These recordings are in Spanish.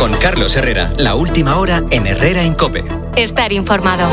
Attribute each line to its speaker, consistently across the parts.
Speaker 1: Con Carlos Herrera, la última hora en Herrera en COPE.
Speaker 2: Estar informado.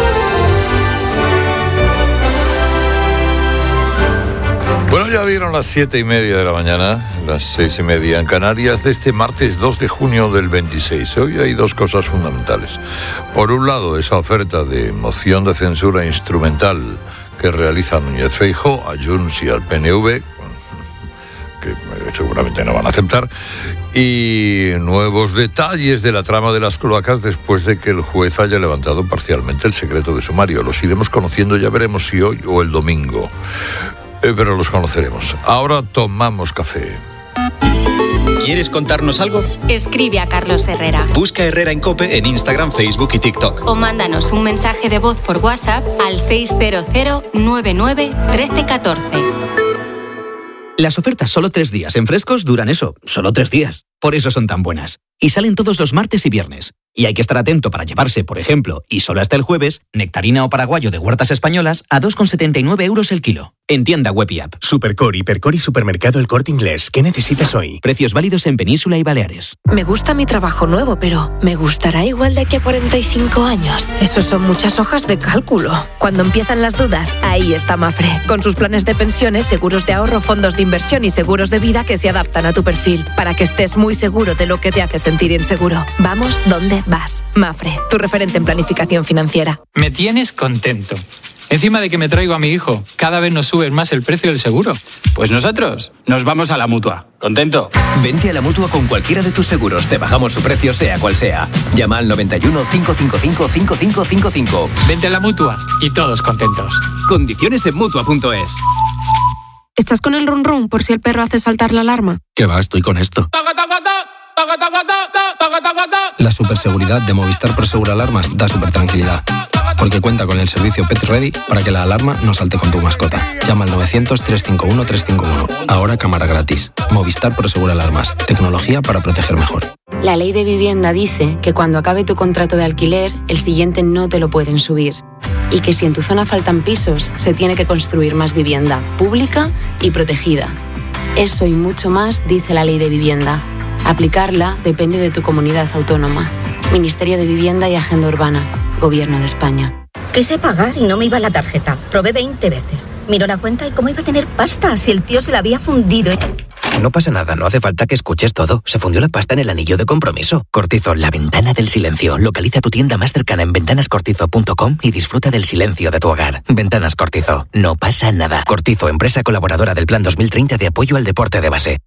Speaker 3: Bueno, ya vieron las 7:30 de la mañana, las 6:30 en Canarias, de este martes 2 de junio del 26. Hoy hay dos cosas fundamentales. Por un lado, esa oferta de moción de censura instrumental que realiza Núñez Feijóo a Junts y al PNV, que seguramente no van a aceptar, y nuevos detalles de la trama de las cloacas después de que el juez haya levantado parcialmente el secreto de sumario. Los iremos conociendo, ya veremos si hoy o el domingo, pero los conoceremos. Ahora tomamos café.
Speaker 1: ¿Quieres contarnos algo?
Speaker 2: Escribe a Carlos Herrera.
Speaker 1: Busca Herrera en COPE en Instagram, Facebook y TikTok.
Speaker 2: O mándanos un mensaje de voz por WhatsApp al 600 99 13 14.
Speaker 4: Las ofertas solo 3 días en Frescos duran eso, solo 3 días. Por eso son tan buenas. Y salen todos los martes y viernes. Y hay que estar atento para llevarse, por ejemplo, y solo hasta el jueves, nectarina o paraguayo de huertas españolas a 2,79 euros el kilo. En tienda web y app.
Speaker 5: Supercore, Hipercore y Supermercado El Corte Inglés. ¿Qué necesitas hoy?
Speaker 4: Precios válidos en Península y Baleares.
Speaker 6: Me gusta mi trabajo nuevo, pero ¿me gustará igual de aquí a 45 años? Esos son muchas hojas de cálculo. Cuando empiezan las dudas, ahí está Mafre. Con sus planes de pensiones, seguros de ahorro, fondos de inversión y seguros de vida que se adaptan a tu perfil. Para que estés muy seguro de lo que te hace sentir inseguro. Vamos donde vas. Mafre, tu referente en planificación financiera.
Speaker 7: Me tienes contento. Encima de que me traigo a mi hijo, cada vez nos sube más el precio del seguro.
Speaker 8: Pues nosotros nos vamos a la Mutua. ¿Contento?
Speaker 9: Vente a la Mutua con cualquiera de tus seguros. Te bajamos su precio sea cual sea. Llama al 91 555 5555.
Speaker 7: Vente a la Mutua y todos contentos.
Speaker 9: Condiciones en Mutua.es.
Speaker 10: ¿Estás con el run run por si el perro hace saltar la alarma?
Speaker 11: ¿Qué va? Estoy con esto. La superseguridad de Movistar Prosegur Alarmas da super tranquilidad, porque cuenta con el servicio Pet Ready para que la alarma no salte con tu mascota. Llama al 900-351-351. Ahora cámara gratis. Movistar Prosegur Alarmas. Tecnología para proteger mejor.
Speaker 12: La ley de vivienda dice que cuando acabe tu contrato de alquiler, el siguiente no te lo pueden subir. Y que si en tu zona faltan pisos, se tiene que construir más vivienda, pública y protegida. Eso y mucho más dice la ley de vivienda. Aplicarla depende de tu comunidad autónoma. Ministerio de Vivienda y Agenda Urbana. Gobierno de España.
Speaker 13: Quise pagar y no me iba la tarjeta. Probé 20 veces. Miró la cuenta y ¿cómo iba a tener pasta si el tío se la había fundido?
Speaker 14: No pasa nada, no hace falta que escuches todo. Se fundió la pasta en el anillo de compromiso. Cortizo, la ventana del silencio. Localiza tu tienda más cercana en ventanascortizo.com y disfruta del silencio de tu hogar. Ventanas Cortizo. No pasa nada. Cortizo, empresa colaboradora del Plan 2030 de apoyo al deporte de base.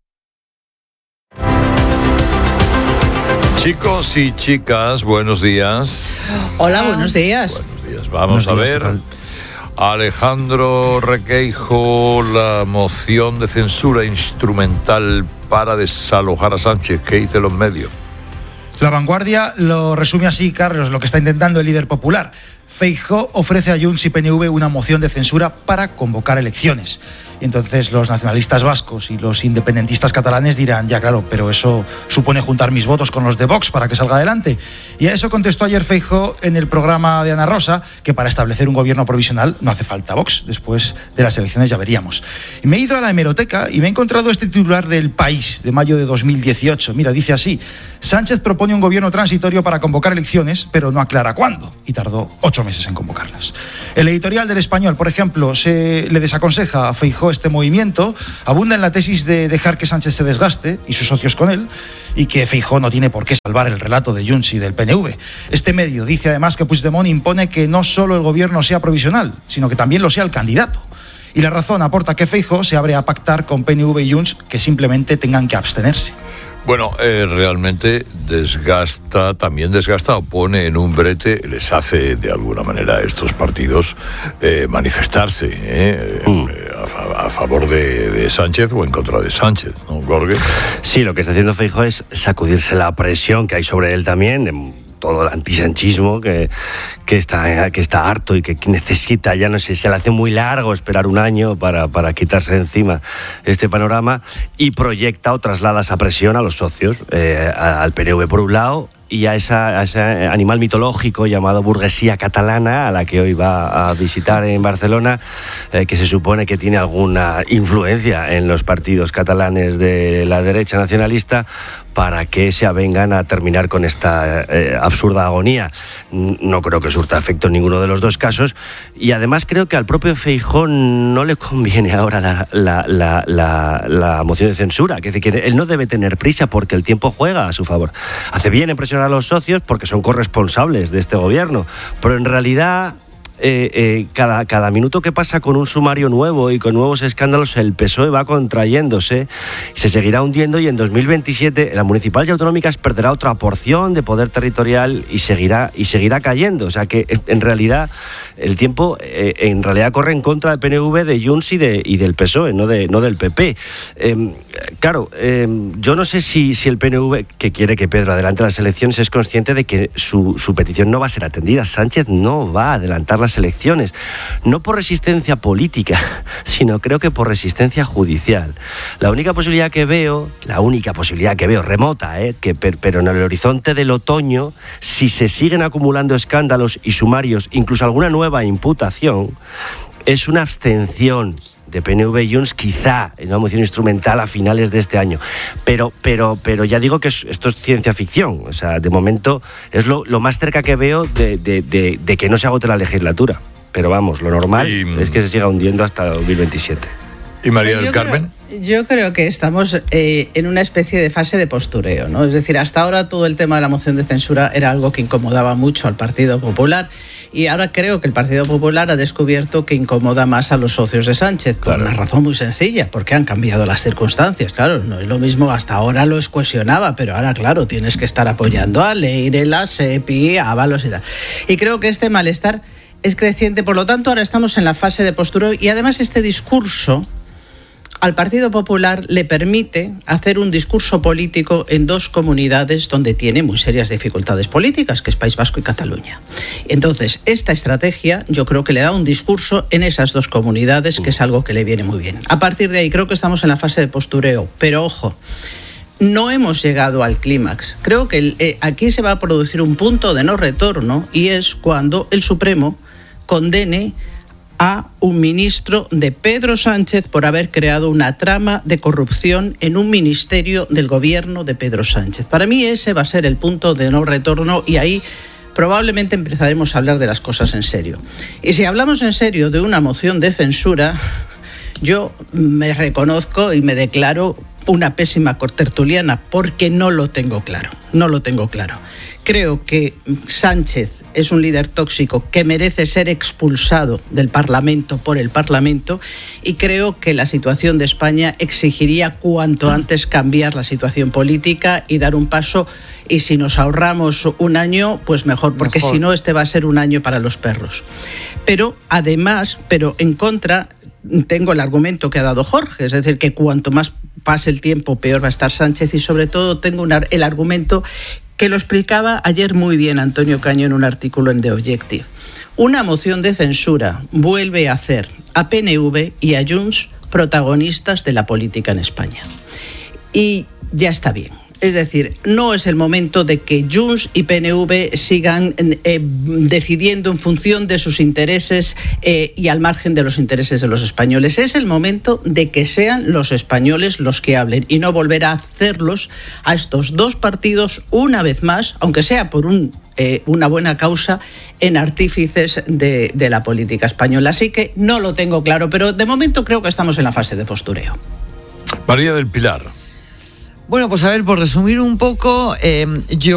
Speaker 3: Chicos y chicas, buenos días.
Speaker 15: Hola, buenos días.
Speaker 3: Buenos días. Vamos a ver. Alejandro Requeijo, la moción de censura instrumental para desalojar a Sánchez. ¿Qué dice los medios?
Speaker 16: La Vanguardia lo resume así, Carlos, lo que está intentando el líder popular. Feijóo ofrece a Junts y PNV una moción de censura para convocar elecciones. Y entonces los nacionalistas vascos y los independentistas catalanes dirán, ya claro, pero eso supone juntar mis votos con los de Vox para que salga adelante. Y a eso contestó ayer Feijóo en el programa de Ana Rosa, que para establecer un gobierno provisional no hace falta Vox. Después de las elecciones ya veríamos. Y me he ido a la hemeroteca y me he encontrado este titular del País de mayo de 2018. Mira, dice así: Sánchez propone un gobierno transitorio para convocar elecciones, pero no aclara cuándo. Y tardó 8 meses en convocarlas. El editorial del Español, por ejemplo, se le desaconseja a Feijóo este movimiento, abunda en la tesis de dejar que Sánchez se desgaste y sus socios con él, y que Feijóo no tiene por qué salvar el relato de Junts y del PNV. Este medio dice además que Puigdemont impone que no solo el gobierno sea provisional, sino que también lo sea el candidato. Y La Razón aporta que Feijóo se abre a pactar con PNV y Junts que simplemente tengan que abstenerse.
Speaker 3: Bueno, realmente desgasta o pone en un brete, les hace de alguna manera a estos partidos manifestarse a favor de Sánchez o en contra de Sánchez, ¿no, Jorge?
Speaker 17: Sí, lo que está haciendo Feijóo es sacudirse la presión que hay sobre él también, todo el antisanchismo que está harto y que necesita, ya no sé, se le hace muy largo esperar un año para quitarse de encima este panorama, y proyecta o traslada esa presión a los socios, al PNV por un lado y a ese animal mitológico llamado burguesía catalana, a la que hoy va a visitar en Barcelona, que se supone que tiene alguna influencia en los partidos catalanes de la derecha nacionalista, para que se avengan a terminar con esta absurda agonía. No creo que surta efecto en ninguno de los dos casos, y además creo que al propio Feijóo no le conviene ahora la moción de censura. Es decir, que él no debe tener prisa porque el tiempo juega a su favor. Hace bien en presionar a los socios porque son corresponsables de este gobierno, pero en realidad cada minuto que pasa con un sumario nuevo y con nuevos escándalos, el PSOE va contrayéndose, se seguirá hundiendo, y en 2027 las municipales y autonómicas perderá otra porción de poder territorial y seguirá cayendo. O sea que en realidad el tiempo corre en contra del PNV, de Junts y del PSOE, no del PP. Yo no sé si el PNV, que quiere que Pedro adelante las elecciones, es consciente de que su petición no va a ser atendida. Sánchez no va a adelantar las elecciones, no por resistencia política, sino creo que por resistencia judicial. La única posibilidad que veo remota, pero en el horizonte del otoño, si se siguen acumulando escándalos y sumarios, incluso alguna nueva imputación, es una abstención de PNV y Junts, quizá en una moción instrumental a finales de este año. Pero ya digo que esto es ciencia ficción. O sea, de momento es lo más cerca que veo de que no se agote la legislatura. Pero vamos, lo normal es que se siga hundiendo hasta 2027.
Speaker 3: ¿Y María del Carmen?
Speaker 15: Yo creo que estamos en una especie de fase de postureo, ¿no? Es decir, hasta ahora todo el tema de la moción de censura era algo que incomodaba mucho al Partido Popular, y ahora creo que el Partido Popular ha descubierto que incomoda más a los socios de Sánchez, por una razón muy sencilla, porque han cambiado las circunstancias. Claro, no es lo mismo, hasta ahora lo cohesionaba, pero ahora, claro, tienes que estar apoyando a Leire, a Sepi, a Ábalos y tal. Y creo que este malestar es creciente, por lo tanto ahora estamos en la fase de postureo, y además este discurso al Partido Popular le permite hacer un discurso político en dos comunidades donde tiene muy serias dificultades políticas, que es País Vasco y Cataluña. Entonces, esta estrategia yo creo que le da un discurso en esas dos comunidades, que es algo que le viene muy bien. A partir de ahí creo que estamos en la fase de postureo, pero ojo, no hemos llegado al clímax. Creo que aquí se va a producir un punto de no retorno, y es cuando el Supremo condene a un ministro de Pedro Sánchez por haber creado una trama de corrupción en un ministerio del gobierno de Pedro Sánchez. Para mí ese va a ser el punto de no retorno, y ahí probablemente empezaremos a hablar de las cosas en serio. Y si hablamos en serio de una moción de censura, yo me reconozco y me declaro una pésima tertuliana, porque no lo tengo claro. Creo que Sánchez es un líder tóxico que merece ser expulsado del Parlamento por el Parlamento, y creo que la situación de España exigiría cuanto antes cambiar la situación política y dar un paso, y si nos ahorramos un año, pues mejor, porque si no, este va a ser un año para los perros. Pero además, en contra, tengo el argumento que ha dado Jorge, es decir, que cuanto más pase el tiempo, peor va a estar Sánchez, y sobre todo tengo el argumento que lo explicaba ayer muy bien Antonio Caño en un artículo en The Objective. Una moción de censura vuelve a hacer a PNV y a Junts protagonistas de la política en España. Y ya está bien. Es decir, no es el momento de que Junts y PNV sigan decidiendo en función de sus intereses y al margen de los intereses de los españoles. Es el momento de que sean los españoles los que hablen, y no volver a hacerlos a estos dos partidos una vez más, aunque sea por una buena causa, en artífices de la política española. Así que no lo tengo claro, pero de momento creo que estamos en la fase de postureo.
Speaker 3: María del Pilar.
Speaker 18: Bueno, pues a ver, por resumir un poco, yo